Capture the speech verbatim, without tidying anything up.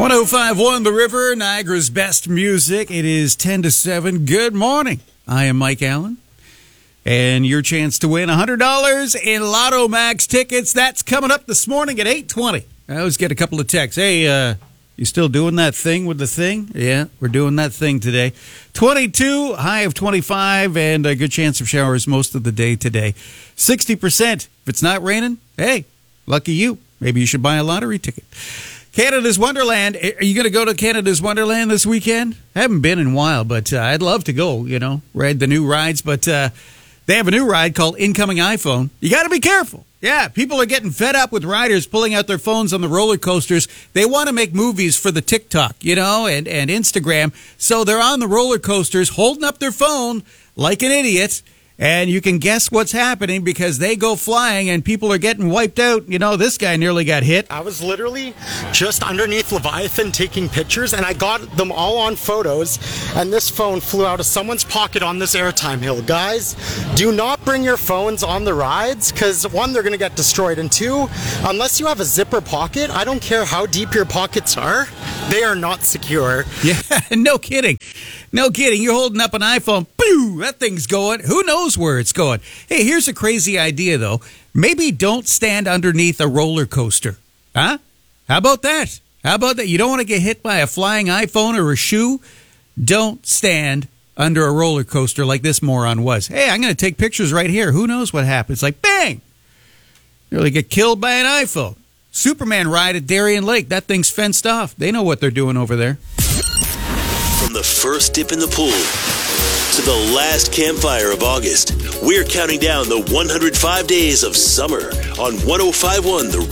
one oh five point one The River, Niagara's best music. It is ten to seven. Good morning. I am Mike Allen. And your chance to win one hundred dollars in Lotto Max tickets. That's coming up this morning at eight twenty. I always get a couple of texts. Hey, uh, you still doing that thing with the thing? Yeah, we're doing that thing today. twenty-two, high of twenty-five, and a good chance of showers most of the day today. sixty percent. If it's not raining, hey, lucky you. Maybe you should buy a lottery ticket. Canada's Wonderland. Are you going to go to Canada's Wonderland this weekend? I haven't been in a while, but uh, I'd love to go, you know, ride the new rides. But uh, they have a new ride called Incoming iPhone. You got to be careful. Yeah, people are getting fed up with riders pulling out their phones on the roller coasters. They want to make movies for the TikTok, you know, and, and Instagram. So they're on the roller coasters holding up their phone like an idiot. And you can guess what's happening because they go flying and people are getting wiped out. You know, this guy nearly got hit. I was literally just underneath Leviathan taking pictures, and I got them all on photos, and this phone flew out of someone's pocket on this airtime hill. Guys, do not bring your phones on the rides because, one, they're going to get destroyed, and two, unless you have a zipper pocket, I don't care how deep your pockets are, they are not secure. Yeah, no kidding. No kidding. You're holding up an iPhone. Boo! That thing's going. Who knows where it's going? Hey, here's a crazy idea, though. Maybe don't stand underneath a roller coaster. Huh? How about that? How about that? You don't want to get hit by a flying iPhone or a shoe? Don't stand under a roller coaster like this moron was. Hey, I'm going to take pictures right here. Who knows what happens? Like, bang! Nearly get killed by an iPhone. Superman ride at Darien Lake. That thing's fenced off. They know what they're doing over there. From the first dip in the pool to the last campfire of August, we're counting down the one hundred five days of summer on one oh five point one The